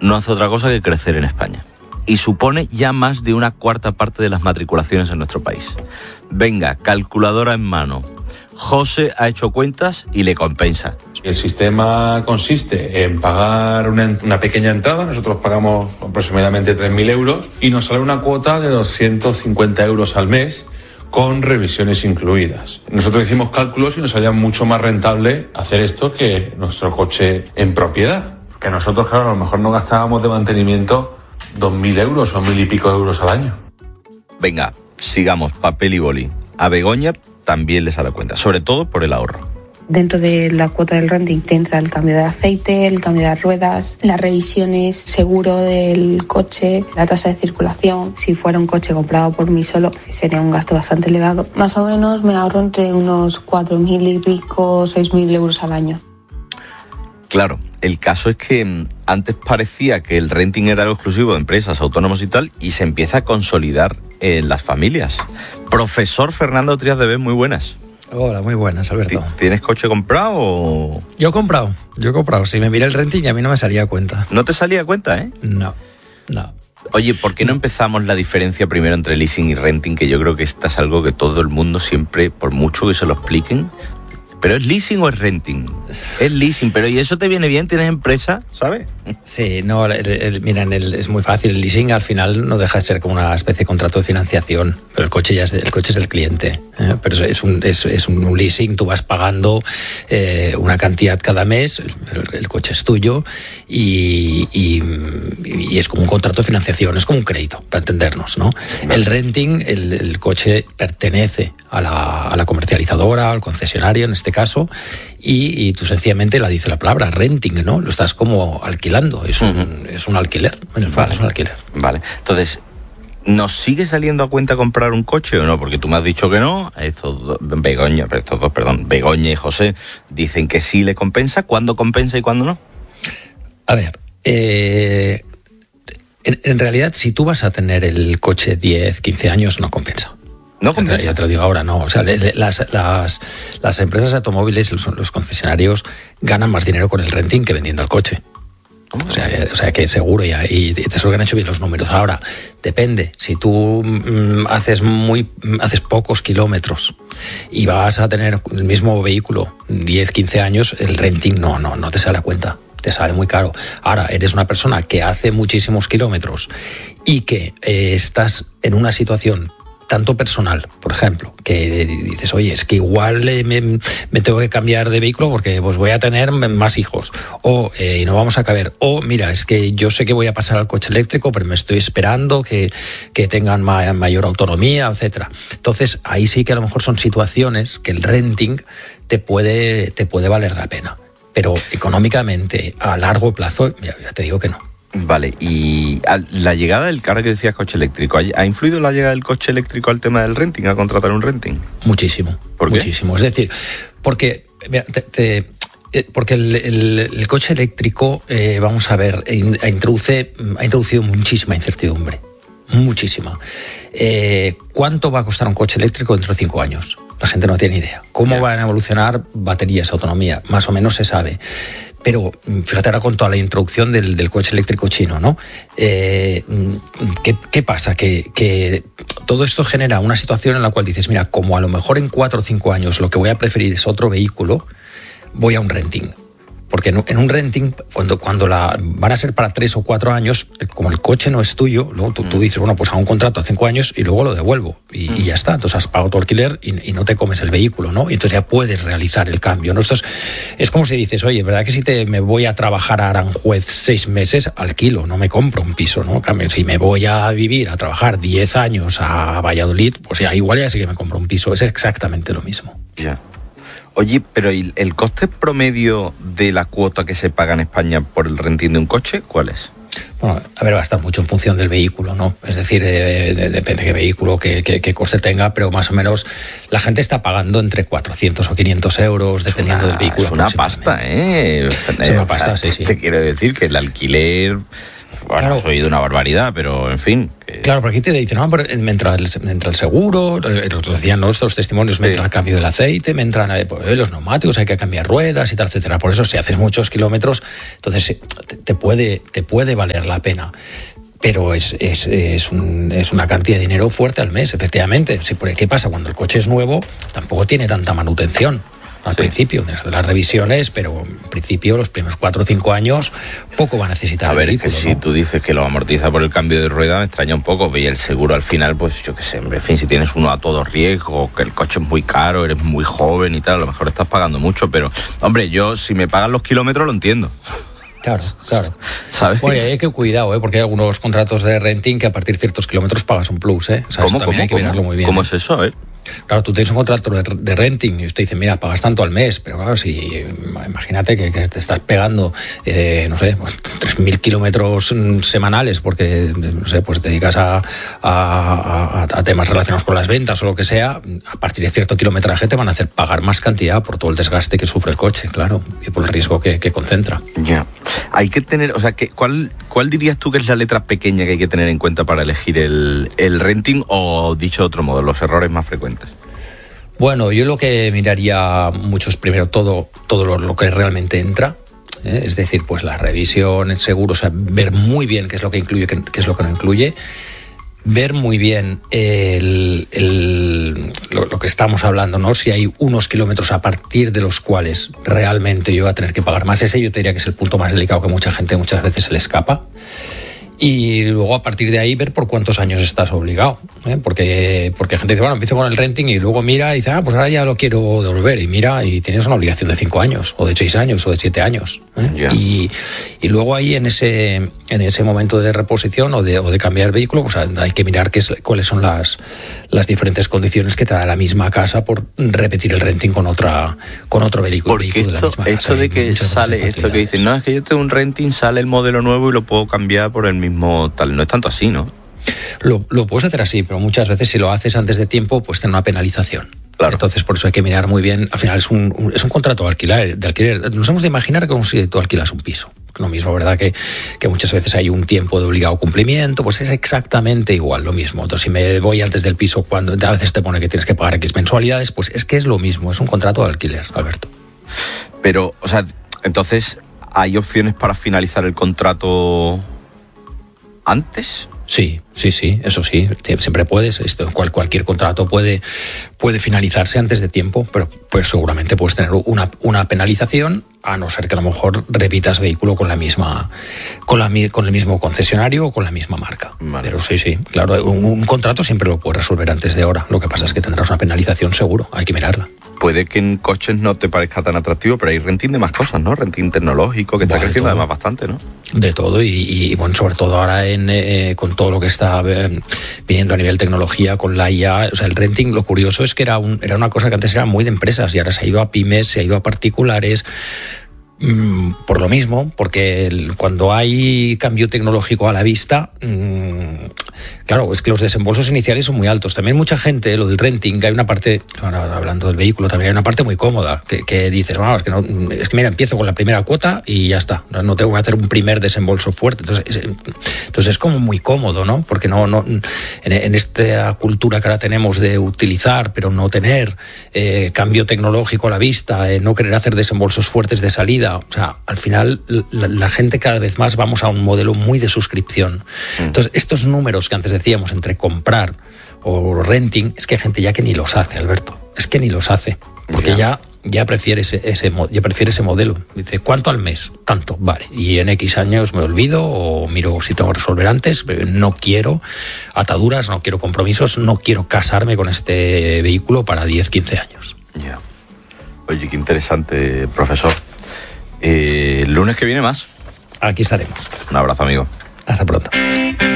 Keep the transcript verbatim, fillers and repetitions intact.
no hace otra cosa que crecer en España. Y supone ya más de una cuarta parte de las matriculaciones en nuestro país. Venga, calculadora en mano. José ha hecho cuentas y le compensa. El sistema consiste en pagar una, una pequeña entrada, nosotros pagamos aproximadamente tres mil euros y nos sale una cuota de doscientos cincuenta euros al mes con revisiones incluidas. Nosotros hicimos cálculos y nos salía mucho más rentable hacer esto que nuestro coche en propiedad. Que nosotros, claro, a lo mejor no gastábamos de mantenimiento dos mil euros o mil y pico euros al año. Venga, sigamos, papel y boli. A Begoña también le sale cuenta, sobre todo por el ahorro. Dentro de la cuota del renting te entra el cambio de aceite, el cambio de ruedas, las revisiones, seguro del coche, la tasa de circulación. Si fuera un coche comprado por mí solo, sería un gasto bastante elevado. Más o menos me ahorro entre unos cuatro mil y pico, seis mil euros al año. Claro, el caso es que antes parecía que el renting era algo exclusivo de empresas, autónomos y tal, y se empieza a consolidar en las familias. Profesor Fernando Trías de Bes, muy buenas. Hola, muy buenas, Alberto. ¿Tienes coche comprado o...? Yo he comprado, yo he comprado. Si me miré el renting y a mí no me salía a cuenta. ¿No te salía a cuenta, eh? No, no. Oye, ¿por qué no empezamos la diferencia primero entre leasing y renting? Que yo creo que esta es algo que todo el mundo siempre, por mucho que se lo expliquen... ¿Pero es leasing o es renting? Es leasing, pero ¿y eso te viene bien? ¿Tienes empresa? ¿Sabes? Sí, no, el, el, miren, el, es muy fácil. El leasing al final no deja de ser como una especie de contrato de financiación, pero el coche ya es, el coche es del cliente. ¿eh? Pero es un, es, es un leasing, tú vas pagando eh, una cantidad cada mes, el, el coche es tuyo y, y, y es como un contrato de financiación, es como un crédito, para entendernos, ¿no? Vale. El renting, el, el coche pertenece a la, a la comercializadora, al concesionario en este caso, y, y tú sencillamente la dice la palabra, renting, ¿no? Lo estás como alquilando, es un, uh-huh. es un alquiler, en el fondo vale. es un alquiler. Vale, entonces, ¿nos sigue saliendo a cuenta comprar un coche o no? Porque tú me has dicho que no, estos dos, Begoña, estos dos, perdón, Begoña y José dicen que sí le compensa. ¿Cuándo compensa y cuándo no? A ver, eh, en, en realidad, si tú vas a tener el coche diez, quince años, no compensa. No compensa. Ya te lo digo ahora, no. O sea, las, las, las empresas de automóviles, los, los concesionarios, ganan más dinero con el renting que vendiendo el coche. O sea, o sea que seguro ya, y te seguro que han hecho bien los números. Ahora, depende. Si tú mm, haces muy haces pocos kilómetros y vas a tener el mismo vehículo diez, quince años, el renting no, no, no te sale a cuenta. Te sale muy caro. Ahora, eres una persona que hace muchísimos kilómetros y que eh, estás en una situación tanto personal, por ejemplo, que dices, oye, es que igual eh, me, me tengo que cambiar de vehículo porque pues voy a tener más hijos, o eh, no vamos a caber, o mira, es que yo sé que voy a pasar al coche eléctrico, pero me estoy esperando que, que tengan ma- mayor autonomía, etcétera. Entonces, ahí sí que a lo mejor son situaciones que el renting te puede, te puede valer la pena, pero económicamente, a largo plazo, ya, ya te digo que no. Vale, y la llegada del, ahora que decías coche eléctrico, ¿ha influido la llegada del coche eléctrico al tema del renting, a contratar un renting? Muchísimo. ¿Por qué? Muchísimo. Es decir, porque, mira, te, te, porque el, el, el coche eléctrico, eh, vamos a ver, introduce, ha introducido muchísima incertidumbre. Muchísima. Eh, ¿Cuánto va a costar un coche eléctrico dentro de cinco años? La gente no tiene idea. ¿Cómo van a evolucionar baterías, autonomía? Más o menos se sabe. Pero fíjate ahora con toda la introducción del, del coche eléctrico chino, ¿no? Eh, ¿qué, ¿Qué pasa? Que, que todo esto genera una situación en la cual dices, mira, como a lo mejor en cuatro o cinco años lo que voy a preferir es otro vehículo, voy a un renting. Porque en un renting, cuando, cuando la van a ser para tres o cuatro años, como el coche no es tuyo, ¿no? tú, tú dices, bueno, pues hago un contrato a cinco años y luego lo devuelvo. Y, y ya está. Entonces has pagado tu alquiler y, y no te comes el vehículo, ¿no? Y entonces ya puedes realizar el cambio, ¿no? Esto es, es como si dices, oye, ¿verdad que si te, me voy a trabajar a Aranjuez seis meses, alquilo, no me compro un piso, ¿no? Si me voy a vivir, a trabajar diez años a Valladolid, pues ya igual ya sí que me compro un piso. Es exactamente lo mismo. Ya. Yeah. Oye, pero ¿el coste promedio de la cuota que se paga en España por el renting de un coche, cuál es? Bueno, a ver, va a estar mucho en función del vehículo, ¿no? Es decir, eh, de, depende de qué vehículo, qué, qué, qué coste tenga, pero más o menos la gente está pagando entre cuatrocientos o quinientos euros, dependiendo una, del vehículo. Es una pasta, ¿eh? Es una pasta, sí, sí. Te quiero decir que el alquiler... Bueno, claro. Has oído una barbaridad, pero en fin, que Claro, porque aquí te dicen, no, pero me entra el, me entra el seguro, lo decían nuestros testimonios, me entra sí. el cambio del aceite, me entran pues, los neumáticos, hay que cambiar ruedas y tal, etcétera. Por eso, si haces muchos kilómetros, entonces te, te, puede, te puede valer la pena. Pero es, es, es, un, es una cantidad de dinero fuerte al mes, efectivamente. Sí, porque ¿qué pasa? Cuando el coche es nuevo, tampoco tiene tanta manutención. Al sí. principio, de las revisiones, pero en principio los primeros cuatro o cinco años poco va a necesitar. A ver, el vehículo, es que ¿no? si tú dices que lo amortiza por el cambio de rueda, me extraña un poco. Y el seguro al final, pues yo qué sé, en fin, si tienes uno a todo riesgo, que el coche es muy caro, eres muy joven y tal, a lo mejor estás pagando mucho, pero, hombre, yo si me pagan los kilómetros lo entiendo. Claro, claro. ¿Sabes? Bueno, hay que cuidado, ¿eh? Porque hay algunos contratos de renting que a partir de ciertos kilómetros pagas un plus, ¿eh? O sea, ¿Cómo, eso cómo, hay que mirarlo muy bien, ¿Cómo ¿eh? es eso? A ver. Claro, tú tienes un contrato de, de renting y usted dice, mira, pagas tanto al mes, pero claro, si imagínate que, que te estás pegando, eh, no sé, pues, tres mil kilómetros semanales porque, no sé, pues te dedicas a, a, a, a temas relacionados con las ventas o lo que sea, a partir de cierto kilometraje te van a hacer pagar más cantidad por todo el desgaste que sufre el coche, claro, y por el riesgo que, que concentra. Ya. Yeah. Hay que tener, o sea, que, ¿cuál, ¿cuál dirías tú que es la letra pequeña que hay que tener en cuenta para elegir el, el renting o, dicho de otro modo, los errores más frecuentes? Bueno, yo lo que miraría mucho es primero todo, todo lo, lo que realmente entra, ¿eh? Es decir, pues la revisión, el seguro, o sea, ver muy bien qué es lo que incluye, qué, qué es lo que no incluye, ver muy bien el, el, lo, lo que estamos hablando, ¿no? Si hay unos kilómetros a partir de los cuales realmente yo voy a tener que pagar más, ese yo te diría que es el punto más delicado que mucha gente muchas veces se le escapa. Y luego a partir de ahí ver por cuántos años estás obligado, ¿eh? porque porque gente dice, bueno, empiezo con el renting y luego mira y dice, ah, pues ahora ya lo quiero devolver, y mira y tienes una obligación de cinco años o de seis años o de siete años, ¿eh? Yeah. y, y luego ahí en ese en ese momento de reposición o de, o de cambiar el vehículo, pues hay que mirar qué es, cuáles son las las diferentes condiciones que te da la misma casa por repetir el renting con otra con otro vehículo. Porque vehículo esto, de la misma esto casa, de que sale, esto que dicen, no, es que yo tengo un renting, sale el modelo nuevo y lo puedo cambiar por el mismo tal, no es tanto así, ¿no? Lo, lo puedes hacer así, pero muchas veces si lo haces antes de tiempo, pues tiene una penalización. Claro. Entonces, por eso hay que mirar muy bien. Al final es un, un, es un contrato de alquiler, de alquiler. Nos hemos de imaginar como si tú alquilas un piso. Lo mismo, ¿verdad? Que, que muchas veces hay un tiempo de obligado cumplimiento, pues es exactamente igual, lo mismo. Entonces, si me voy antes del piso, cuando a veces te pone que tienes que pagar X mensualidades, pues es que es lo mismo, es un contrato de alquiler, Alberto. Pero, o sea, entonces, ¿hay opciones para finalizar el contrato antes? Sí, sí, sí, eso sí, siempre puedes. Esto, cual, cualquier contrato puede, puede finalizarse antes de tiempo, pero pues seguramente puedes tener una, una penalización, a no ser que a lo mejor repitas vehículo con la misma, con la con el mismo concesionario o con la misma marca. Vale. Pero sí, sí, claro, un, un contrato siempre lo puedes resolver antes de hora. Lo que pasa es que tendrás una penalización seguro, hay que mirarla. Puede que en coches no te parezca tan atractivo, pero hay renting de más cosas, ¿no? Renting tecnológico, que está bueno, creciendo además bastante, ¿no? De todo, y, y bueno, sobre todo ahora en, eh, con todo lo que está eh, viniendo a nivel tecnología, con la I A, o sea, el renting, lo curioso es que era, un, era una cosa que antes era muy de empresas y ahora se ha ido a pymes, se ha ido a particulares, mmm, por lo mismo, porque el, cuando hay cambio tecnológico a la vista, mmm, claro, es que los desembolsos iniciales son muy altos. También mucha gente, lo del renting, hay una parte, ahora hablando del vehículo, también hay una parte muy cómoda, que, que dices, vamos, es que, no, es que mira, empiezo con la primera cuota y ya está, no tengo que hacer un primer desembolso fuerte. Entonces es, entonces es como muy cómodo, ¿no? Porque no, no en, en esta cultura que ahora tenemos de utilizar, pero no tener eh, cambio tecnológico a la vista, eh, no querer hacer desembolsos fuertes de salida, o sea, al final la, la gente cada vez más vamos a un modelo muy de suscripción. Entonces, estos números que antes decíamos entre comprar o renting, es que hay gente ya que ni los hace, Alberto. Es que ni los hace. Porque ya, ya, prefiere, ese, ese, ya prefiere ese modelo. Dice, ¿cuánto al mes? Tanto, vale. Y en X años me olvido o miro si tengo que resolver antes. No quiero ataduras, no quiero compromisos, no quiero casarme con este vehículo para diez, quince años. Ya. Oye, qué interesante, profesor. Eh, el lunes que viene más. Aquí estaremos. Un abrazo, amigo. Hasta pronto.